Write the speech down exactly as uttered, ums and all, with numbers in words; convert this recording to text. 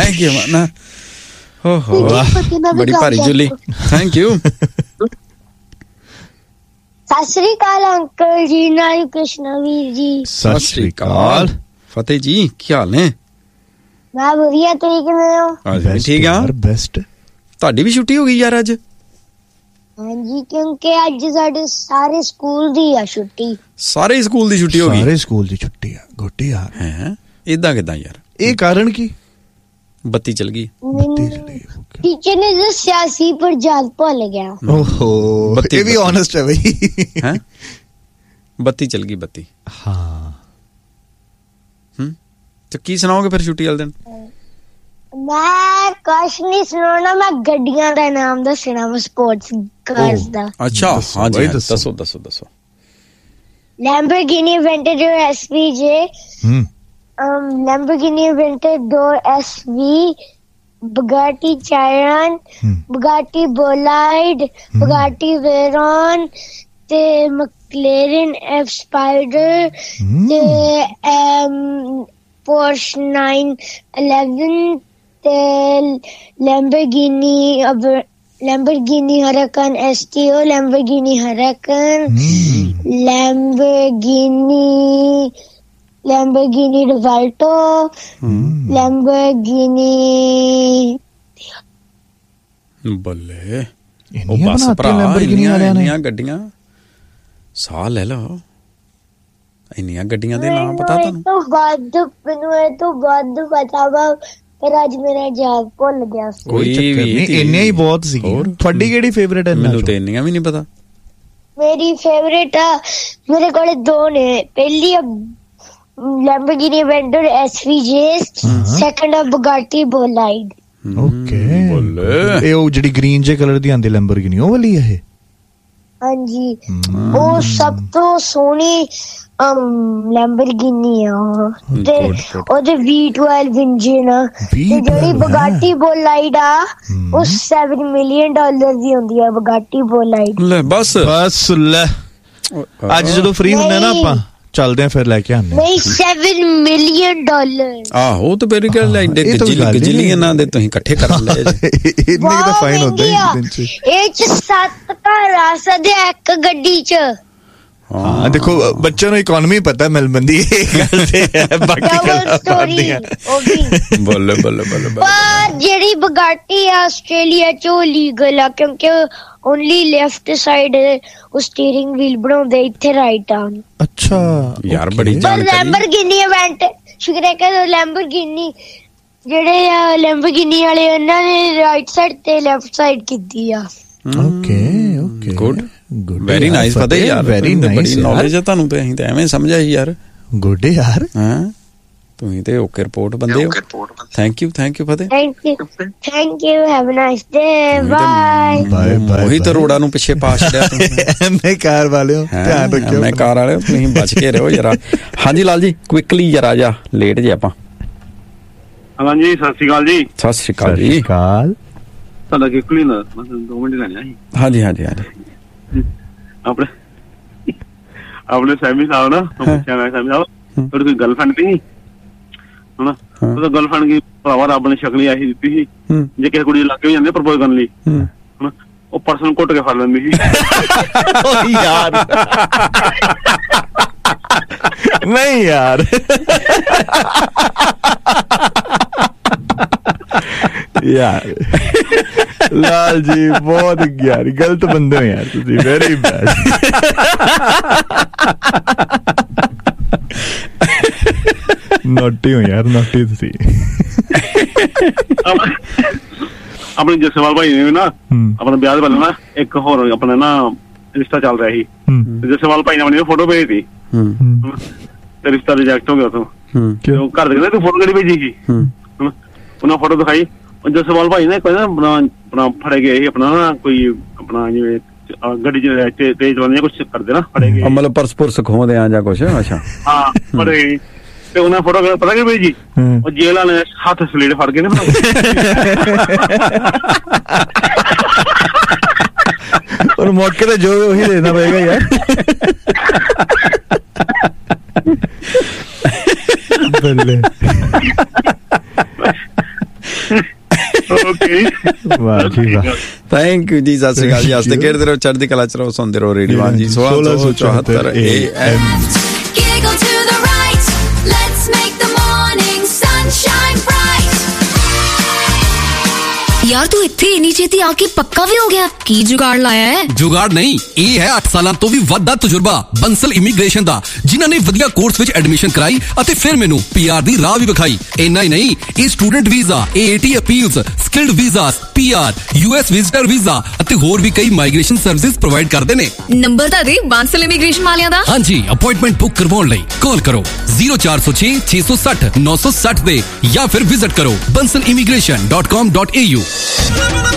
Thank you ਮਨਾ ਹੋ ਹੋ ਬੜੀ ਭਾਰੀ ਜੁਲੀ thank you Sat Sri Akal uncle ਜੀ ਨਾਲ ਕ੍ਰਿਸ਼ਨਾ ਵੀਰ ਜੀ ਸਤਿ ਸ੍ਰੀ ਅਕਾਲ ਫਤਿਹ ਜੀ ਕੀ ਹਾਲ ਨੇ ਮੈਂ ਵਧੀਆ ਤੁਸੀਂ ਕਿਵੇਂ ਹੋ ਹਾਂ ਠੀਕ ਆ ਬੈਸਟ ਤੁਹਾਡੀ ਵੀ ਛੁੱਟੀ ਹੋ ਗਈ ਯਾਰ ਅੱਜ ਹਾਂਜੀ ਕਿਉਂਕਿ ਅੱਜ ਸਾਡੇ ਸਾਰੇ ਸਕੂਲ ਦੀ ਆ ਛੁੱਟੀ ਸਾਰੇ ਸਕੂਲ ਦੀ ਛੁੱਟੀ ਹੋ ਗਈ ਸਾਰੇ ਸਕੂਲ ਦੀ ਛੁੱਟੀ ਆ ਗੋਟੀ ਯਾਰ ਹੈ ਇਦਾਂ ਕਿਦਾਂ ਯਾਰ ਇਹ ਕਾਰਨ ਕੀ ਬੱਤੀ ਚਲ ਗਈ ਬੱਤੀ ਚਲ ਗਈ ਟੀਚਰ ਨੇ ਦੱਸਿਆ ਸੀ ਪਰ ਯਾਦ ਭੁੱਲ ਗਿਆ ਓਹੋ ਇਹ ਵੀ ਓਨੈਸਟ ਹੈ ਬਈ ਹੈ ਬੱਤੀ ਚਲ ਗਈ ਬੱਤੀ ਹਾਂ ਹਮ ਤੇ ਕੀ ਸੁਣਾਓਗੇ ਫਿਰ ਛੁੱਟੀ ਵਾਲੇ ਦਿਨ ਮੈਂ ਕੁਛ ਨਹੀਂ ਸੁਣਾਉਣਾ ਮੈਂ ਗੱਡੀਆਂ ਦਾ ਨਾਮ ਦੱਸਣਾ ਮੈਂ ਸਪੋਰਟਸ ਕਾਰਸ ਦਾ ਅੱਛਾ ਹਾਂ ਜੀ ਦੱਸੋ ਦੱਸੋ ਦੱਸੋ Lamborghini Aventador S V J ਹਮ um Lamborghini Aventador S V Bugatti Chiron Bugatti Bolide Bugatti Veyron ਤੇ McLaren F Spider ਤੇ um Porsche nine eleven ਤੇ Lamborghini Lamborghini Huracan S T O Lamborghini Huracan Lamborghini Lamborghini Revuelto Lamborghini ਬੱਲੇ ਉਹ ਬਸ ਭਰਾ ਇੰਨੀਆਂ ਗੱਡੀਆਂ ਸਾਹ ਲੈ ਲਓ ਇੰਨੀਆਂ ਗੱਡੀਆਂ ਦੇ ਨਾਮ ਪਤਾ ਤੁਹਾਨੂੰ ਤੋਂ ਵੱਧ ਮੈਨੂੰ ਇਹ ਤੋਂ ਵੱਧ ਪਤਾ ਵਾ ਪਰ ਅੱਜ ਮੇਰਾ ਯਾਦ ਭੁੱਲ ਗਿਆ ਸੀ ਕੋਈ ਚੱਕਰ ਨਹੀਂ ਇੰਨੀਆਂ ਹੀ ਬਹੁਤ ਸੀ ਤੁਹਾਡੀ ਕਿਹੜੀ ਫੇਵਰੇਟ ਹੈ ਮੈਨੂੰ ਤੇ ਇੰਨੀਆਂ ਵੀ ਨਹੀਂ ਪਤਾ ਮੇਰੀ ਫੇਵਰੇਟ ਆ ਮੇਰੇ ਕੋਲ ਦੋ ਨੇ ਪਹਿਲੀ Lamborghini Aventador S V J second ਆ Bugatti Bolide ਓਕੇ ਬੱਲੇ ਇਹ ਉਹ ਜਿਹੜੀ ਗ੍ਰੀਨ ਜੇ ਕਲਰ ਦੀ ਆਂਦੀ Lamborghini ਉਹ ਵਾਲੀ ਹੈ ਹਾਂਜੀ ਉਹ ਸਭ ਤੋਂ ਸੋਹਣੀ Lamborghini ਆ ਤੇ ਉਹਦੇ V twelve ਇੰਜਨ ਆ ਤੇ ਜਿਹੜੀ Bugatti Bolide ਆ ਉਹ seven million ਡਾਲਰ ਦੀ ਹੁੰਦੀ ਆ Bugatti Bolide ਲੈ ਬਸ ਬਸ ਲੈ ਅੱਜ ਜਦੋਂ ਫ੍ਰੀ ਹੁੰਦੇ ਨਾ ਆਪਾਂ ਚੱਲਦੇ ਆ ਫਿਰ ਲੈ ਕੇ ਆਉਂਦੇ ਨਹੀਂ seven million ਡਾਲਰ ਆਹੋ ਤੇ ਫਿਰ ਕਿਹੜਾ ਲੈ ਗਜਲੀ ਇਹਨਾਂ ਦੇ ਤੁਸੀਂ ਇਕੱਠੇ ਕਰ ਲਏ ਇੰਨੇ ਦਾ ਫਾਈਨ ਹੁੰਦਾ ਇੱਕ ਦਿਨ ਚ ਇਹ ਚ ਸੱਤ ਘਰ ਆ ਸਕਦੇ ਇੱਕ ਗੱਡੀ ਚ ਹਾਂ ਦੇਖੋ ਬੱਚਿਆਂ ਨੂੰ ਇਕਨੋਮੀ ਪਤਾ ਮਿਲ ਬੰਦੀ ਇਹ ਗੱਲ ਤੇ ਹੈ ਬਾਕੀ ਗੱਲਾਂ ਕਰਦੀਆਂ ਬੱਲੇ ਬੱਲੇ ਬੱਲੇ ਪਰ ਜਿਹੜੀ ਬਗਾਟੀ ਆ ਆਸਟ੍ਰੇਲੀਆ ਚ ਉਹ ਲੀਗਲ ਆ ਕਿਉਂਕਿ ਓਨਲੀ ਲੈਫਟ ਸਾਈਡ ਉਹ ਸਟੀਅਰਿੰਗ ਵੀਲ ਬਣਾਉਂਦੇ ਇੱਥੇ ਰਾਈਟ ਆ ਅੱਛਾ ਯਾਰ ਬੜੀ ਜਾਣਕਾਰੀ ਲੈਂਬਰਗਿਨੀ ਇਵੈਂਟ ਸ਼ੁਕਰ ਹੈ ਕਿ ਲੈਂਬਰਗਿਨੀ ਜਿਹੜੇ ਆ ਲੈਂਬਰਗਿਨੀ ਵਾਲੇ ਉਹਨਾਂ ਨੇ ਰਾਈਟ ਸਾਈਡ ਤੇ ਲੈਫਟ ਸਾਈਡ ਕੀਤੀ ਆ okay okay good very nice ਪਤਾ ਯਾਰ ਵੈਰੀ ਨਾਈਸ ਬੜੀ ਨੌਲੇਜ ਹੈ ਤੁਹਾਨੂੰ ਤੇ ਅਸੀਂ ਤਾਂ ਐਵੇਂ ਸਮਝਿਆ ਸੀ ਯਾਰ ਗੁੱਡ ਯਾਰ ਹਾਂ ਤੁਸੀਂ ਤੇ ਓਕੇ ਰਿਪੋਰਟ ਬੰਦੇ ਹੋ thank you thank you Fateh thank you thank you have a nice day by bye bye ਉਹੀ ਤਾਂ ਰੋਡਾਂ ਨੂੰ ਪਿੱਛੇ ਪਾ ਛੱਡਿਆ ਤੁਸੀਂ ਮੈਂ ਕਾਰ ਵਾਲਿਓ ਧਿਆਨ ਰੱਖਿਓ ਮੈਂ ਕਾਰ ਵਾਲਿਓ ਤੁਸੀਂ ਬਚ ਕੇ ਰਹੋ ਜਰਾ ਹਾਂਜੀ ਲਾਲ ਜੀ ਕੁਇਕਲੀ ਜਰਾ ਜਾ ਲੇਟ ਜੇ ਆਪਾਂ ਹਾਂਜੀ ਸਤਿ ਸ਼੍ਰੀ ਅਕਾਲ ਜੀ ਸਤਿ ਸ਼੍ਰੀ ਅਕਾਲ ਜੀ ਕਾਲ ਤੁਹਾਡਾ ਕੁਇਕਲੀ ਨਾ ਦੋ ਮਿੰਟ ਲੈਣੇ ਆ ਹਾਂਜੀ ਹਾਂਜੀ ਹਾਂਜੀ ਆਪਣੇ ਆਪਣੇ ਸੈਮੀ ਸਾਹਿਬ ਨਾ ਪੁੱਛਿਆ ਮੈਂ ਸੈਮੀ ਸਾਹਿਬ ਤੁਹਾਡੀ ਕੋਈ ਗਰਲਫ੍ਰੈਂਡ ਸੀ ਹਨਾ ਉਹਦਾ ਗਰਲਫ੍ਰੈਂਡ ਕੀ ਭਰਾਵਾ ਰੱਬ ਨੇ ਸ਼ਕਲ ਹੀ ਐਸੀ ਦਿੱਤੀ ਸੀ ਜੇ ਕਿਸੇ ਕੁੜੀ ਲੱਗ ਵੀ ਜਾਂਦੇ ਪ੍ਰਪੋਜ਼ ਕਰਨ ਲਈ ਹਨਾ ਉਹ ਪਰਸਨ ਘੁੱਟ ਕੇ ਫੜ ਲੈਂਦੀ ਸੀ ਯਾਰ ਨਹੀਂ ਯਾਰ ਯਾਰ ਲਾਲ ਜੀ ਬਹੁਤ ਯਾਰ ਗਲਤ ਬੰਦੇ ਹੋ ਯਾਰ ਤੁਸੀਂ ਵੈਰੀ ਬੈਡ ਨੋਟੀ ਹੋ ਯਾਰ ਨੋਟੀ ਤੁਸੀਂ ਆਪਣੇ ਜਸਵਾਲ ਭਾਈ ਨੇ ਨਾ ਆਪਣਾ ਵਿਆਹ ਦੇ ਪਹਿਲਾਂ ਨਾ ਇੱਕ ਹੋਰ ਆਪਣਾ ਨਾ ਰਿਸ਼ਤਾ ਚੱਲ ਰਿਹਾ ਸੀ ਜਸਵਾਲ ਭਾਈ ਨੇ ਆਪਣੀ ਫੋਟੋ ਭੇਜੀ ਤੇ ਰਿਸ਼ਤਾ ਰਿਜੈਕਟ ਹੋ ਗਿਆ ਉਥੋਂ ਉਹ ਘਰ ਦੇ ਕਹਿੰਦੇ ਤੂੰ ਫੋਟੋ ਕਿਹੜੀ ਭੇਜੀ ਸੀ ਉਹਨਾਂ ਫੋਟੋ ਦਿਖਾਈ ਜਸਵਾਲ ਭਾਈ ਨੇ ਕੋਈ ਨਾ ਆਪਣਾ ਫੜੇ ਗਏ ਸੀ ਆਪਣਾ ਨਾ ਕੋਈ ਆਪਣਾ ਜਿਵੇਂ ਗੱਡੀ ਚ ਤੇਜ਼ ਚਲਾਉਂਦੇ ਕੁਛ ਕਰਦੇ ਨਾ ਫੜੇ ਗਏ ਮਤਲਬ ਪਰਸ ਪੁਰਸ ਖੋਹਦੇ ਆ ਜਾਂ ਕੁਛ ਅੱਛਾ ਹਾਂ ਫੜੇ ਤੇ ਉਹਨਾਂ ਫੋਟੋ ਪਤਾ ਕਿ ਭੇਜੀ ਉਹ ਜੇਲ੍ਹ ਵਾਲੇ ਹੱਥ ਸਲੀਡ ਫੜ ਕੇ ਨੇ ਔਰ ਮੌਕੇ ਤੇ ਜੋ ਉਹੀ ਦੇਣਾ ਪਏਗਾ ਯਾਰ ਮੈਂ ਵਾਹ ਜੀ ਵਾਹ, ਥੈਂਕ ਯੂ ਜੀ, ਸਤਿ ਸ਼੍ਰੀ ਅਕਾਲ ਜੀ। ਹੱਸਦੇ ਖੇਡਦੇ ਰਹੋ, ਚੜ੍ਹਦੀ ਕਲਾ ਚ ਰਹੋ, ਸੁਣਦੇ ਰਹੋ ਰੇਡੀਓ ਜੀ ਸੋਲਾਂ ਸੌ ਚੌਹੱਤਰ ਏ ਐਮ। यार तू इत्थे इन्नी छेती आके पक्का भी हो गया, की जुगाड़ लाया है? जुगाड़ नहीं, ये है अठ साल तो भी वध दा तजुर्बा बंसल इमीग्रेशन दा, जिन्हां ने वधिया कोर्स विच एडमिशन कराई अते फिर मैनू पीआर दी राह भी विखाई। इन्ना ही नहीं, ये student visa, AAT appeals, skilled visas, PR, US visitor visa अते होर भी कई माइग्रेशन सर्विसेज प्रोवाइड करदे ने। नंबर ता दे बंसल इमीग्रेशन वालियां दा। हां जी, अपॉइंटमेंट बुक करवाउण लई कॉल करो zero four zero six six six zero nine six zero दे या फिर विजिट करो Bansal immigration dot com dot A you.